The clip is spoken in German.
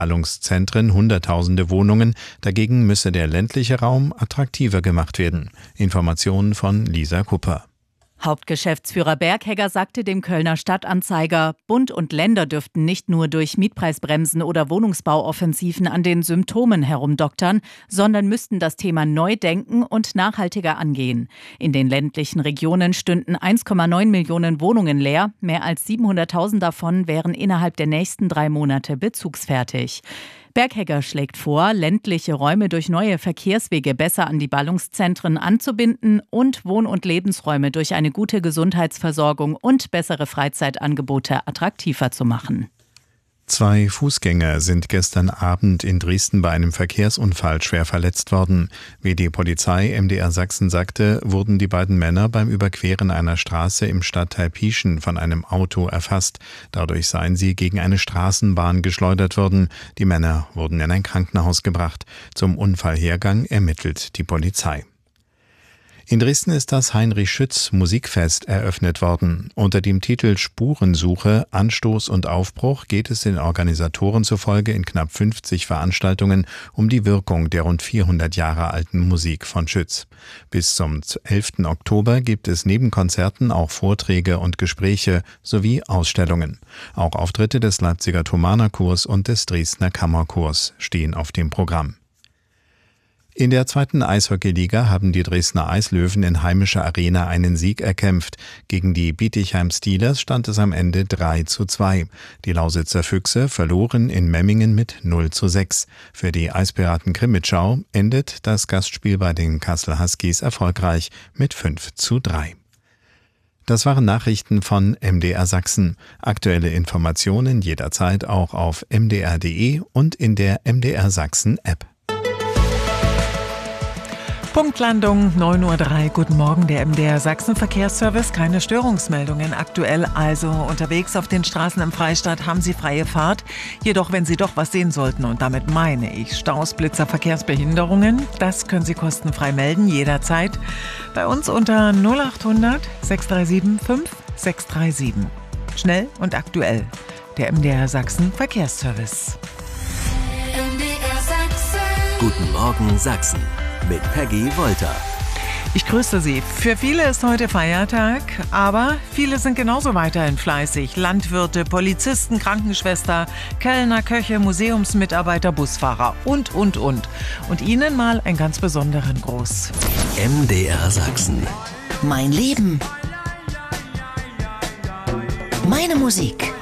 Ballungszentren Hunderttausende Wohnungen. Dagegen müsse der ländliche Raum attraktiver gemacht werden. Informationen von Lisa Kupper. Hauptgeschäftsführer Berghegger sagte dem Kölner Stadtanzeiger, Bund und Länder dürften nicht nur durch Mietpreisbremsen oder Wohnungsbauoffensiven an den Symptomen herumdoktern, sondern müssten das Thema neu denken und nachhaltiger angehen. In den ländlichen Regionen stünden 1,9 Millionen Wohnungen leer. Mehr als 700.000 davon wären innerhalb der nächsten 3 Monate bezugsfertig. Berghegger schlägt vor, ländliche Räume durch neue Verkehrswege besser an die Ballungszentren anzubinden und Wohn- und Lebensräume durch eine gute Gesundheitsversorgung und bessere Freizeitangebote attraktiver zu machen. 2 Fußgänger sind gestern Abend in Dresden bei einem Verkehrsunfall schwer verletzt worden. Wie die Polizei MDR Sachsen sagte, wurden die beiden Männer beim Überqueren einer Straße im Stadtteil Pieschen von einem Auto erfasst. Dadurch seien sie gegen eine Straßenbahn geschleudert worden. Die Männer wurden in ein Krankenhaus gebracht. Zum Unfallhergang ermittelt die Polizei. In Dresden ist das Heinrich-Schütz-Musikfest eröffnet worden. Unter dem Titel Spurensuche, Anstoß und Aufbruch geht es den Organisatoren zufolge in knapp 50 Veranstaltungen um die Wirkung der rund 400 Jahre alten Musik von Schütz. Bis zum 11. Oktober gibt es neben Konzerten auch Vorträge und Gespräche sowie Ausstellungen. Auch Auftritte des Leipziger Thomaner Chors und des Dresdner Kammerchors stehen auf dem Programm. In der 2. Eishockeyliga haben die Dresdner Eislöwen in heimischer Arena einen Sieg erkämpft. Gegen die Bietigheim Steelers stand es am Ende 3:2. Die Lausitzer Füchse verloren in Memmingen mit 0:6. Für die Eispiraten Krimitschau endet das Gastspiel bei den Kassel Huskies erfolgreich mit 5:3. Das waren Nachrichten von MDR Sachsen. Aktuelle Informationen jederzeit auch auf mdr.de und in der MDR Sachsen App. Punktlandung 9:03 Uhr. Guten Morgen, der MDR Sachsen Verkehrsservice. Keine Störungsmeldungen aktuell. Also unterwegs auf den Straßen im Freistaat haben Sie freie Fahrt. Jedoch, wenn Sie doch was sehen sollten, und damit meine ich Staus, Blitzer, Verkehrsbehinderungen, das können Sie kostenfrei melden, jederzeit. Bei uns unter 0800 637 5637. Schnell und aktuell. Der MDR Sachsen Verkehrsservice. MDR Sachsen. Guten Morgen Sachsen. Mit Peggy Wolter. Ich grüße Sie. Für viele ist heute Feiertag, aber viele sind genauso weiterhin fleißig. Landwirte, Polizisten, Krankenschwester, Kellner, Köche, Museumsmitarbeiter, Busfahrer und. Und Ihnen mal einen ganz besonderen Gruß. MDR Sachsen. Mein Leben. Meine Musik.